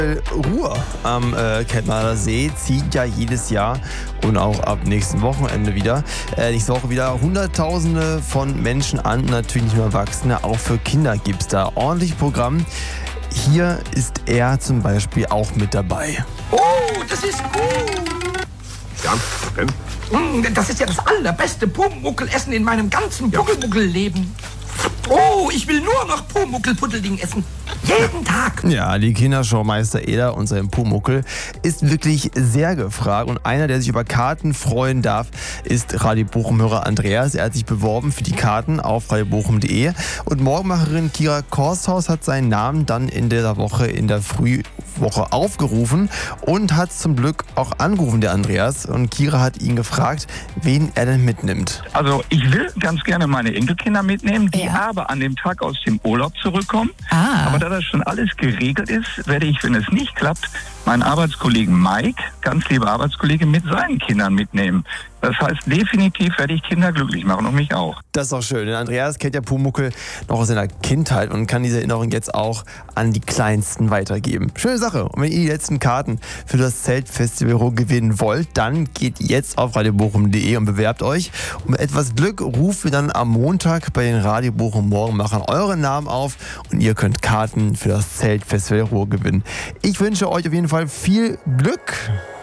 Ruhr am Kettnader See zieht ja jedes Jahr und auch ab nächsten Wochenende wieder, Hunderttausende von Menschen an, natürlich nicht nur Erwachsene, auch für Kinder gibt es da ordentlich Programm. Hier ist er zum Beispiel auch mit dabei. Oh, das ist gut! Ja, denn? Das ist ja das allerbeste Pumuckl-Essen in meinem ganzen Puckelmuckelleben. Oh, ich will nur noch Pumuckl-Pudding essen. Jeden Tag. Ja, die Kinderschaumeister Eder und sein Pumuckl ist wirklich sehr gefragt. Und einer, der sich über Karten freuen darf, ist Radio Bochum-Hörer Andreas. Er hat sich beworben für die Karten auf radiobochum.de. Und Morgenmacherin Kira Korsthaus hat seinen Namen dann in dieser Woche, in der Frühwoche aufgerufen und hat zum Glück auch angerufen, der Andreas. Und Kira hat ihn gefragt, wen er denn mitnimmt. Also ich will ganz gerne meine Enkelkinder mitnehmen, die aber an dem Tag aus dem Urlaub zurückkommen. Aber da das schon alles geregelt ist, werde ich, wenn es nicht klappt, meinen Arbeitskollegen Mike, ganz lieber Arbeitskollege, mit seinen Kindern mitnehmen. Das heißt, definitiv werde ich Kinder glücklich machen und mich auch. Das ist doch schön. Denn Andreas kennt ja Pumuckl noch aus seiner Kindheit und kann diese Erinnerung jetzt auch an die Kleinsten weitergeben. Schöne Sache. Und wenn ihr die letzten Karten für das Zeltfestival Ruhr gewinnen wollt, dann geht jetzt auf radiobochum.de und bewerbt euch. Und mit etwas Glück ruft ihr dann am Montag bei den Radio Bochum Morgenmachern euren Namen auf und ihr könnt Karten für das Zeltfestival Ruhr gewinnen. Ich wünsche euch auf jeden Fall viel Glück.